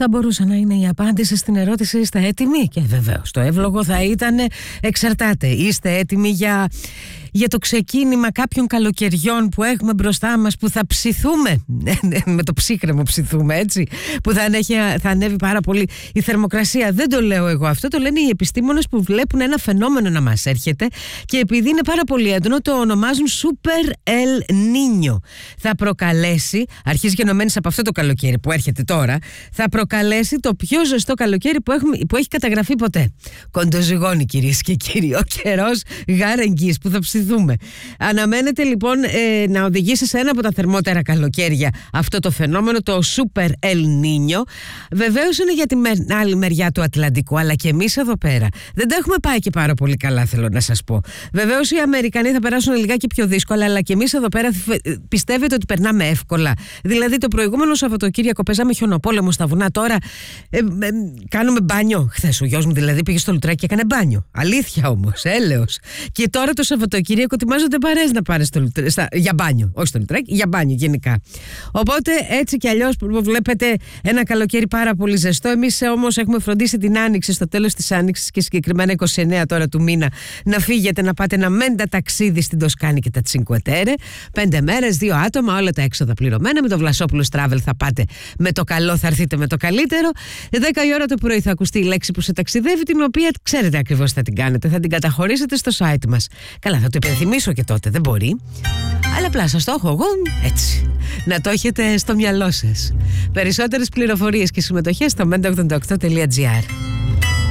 θα μπορούσε να είναι η απάντηση στην ερώτηση: είστε έτοιμοι? Και βεβαίως το εύλογο θα ήταν: εξαρτάται. Είστε έτοιμοι για το ξεκίνημα κάποιων καλοκαιριών που έχουμε μπροστά μας, που θα ψηθούμε? Με το ψύχρεμο ψηθούμε, έτσι, που θα ανέβει πάρα πολύ η θερμοκρασία. Δεν το λέω εγώ αυτό, το λένε οι επιστήμονες που βλέπουν ένα φαινόμενο να μας έρχεται και επειδή είναι πάρα πολύ έντονο το ονομάζουν Super El Niño. Θα προκαλέσει, αρχίζει γενομένης από αυτό το καλοκαίρι που έρχεται τώρα, θα προκαλέσει το πιο ζεστό καλοκαίρι που έχει καταγραφεί ποτέ. Κοντοζυγώνει, κυρίες και κύριοι, ο καιρός γάρεγγις που θα ψηθούμε. Αναμένεται λοιπόν να οδηγήσει σε ένα από τα θερμότερα καλοκαίρια αυτό το φαινόμενο, το Super El Niño. Βεβαίως είναι για την άλλη μεριά του Ατλαντικού, αλλά και εμείς εδώ πέρα δεν τα έχουμε πάει και πάρα πολύ καλά, θέλω να σας πω. Βεβαίως οι Αμερικανοί θα περάσουν λιγάκι πιο δύσκολα, αλλά και εμείς εδώ πέρα πιστεύετε ότι περνάμε εύκολα? Δηλαδή το προηγούμενο Σαββατοκύριακο παίζαμε χιονοπόλεμο στα βουνά, τώρα κάνουμε μπάνιο. Χθες ο γιος μου δηλαδή πήγε στο Λουτράκι και έκανε μπάνιο. Αλήθεια όμως, έλεος. Και τώρα το Σαββατοκύριακο ετοιμάζονται παρέες να πάρει για μπάνιο. Όχι στο Λουτράκι, για μπάνιο γενικά. Οπότε έτσι κι αλλιώς βλέπετε ένα καλοκαίρι πάρα πολύ ζεστό. Εμείς όμως έχουμε φροντίσει την Άνοιξη, στο τέλος της Άνοιξης και συγκεκριμένα 29 τώρα του μήνα, να φύγετε να πάτε ένα μέντα ταξίδι στην Τοσκάνη και τα Τσινκουετέρε. 5 μέρες, 2 άτομα, όλα τα έξοδα πληρωμένα. Με το Βλασόπουλος Travel θα πάτε με το καλό, θα έρθετε με το καλύτερο. 10 η ώρα το πρωί θα ακουστεί η λέξη που σε ταξιδεύει, την οποία ξέρετε ακριβώς θα την κάνετε. Θα την καταχωρήσετε στο site μας. Καλά, θα το υπενθυμίσω και τότε, δεν μπορεί. Αλλά απλά σας το έχω εγώ έτσι. Να το έχετε στο μυαλό σας. Περισσότερες πληροφορίες και συμμετοχές στο menta88.gr.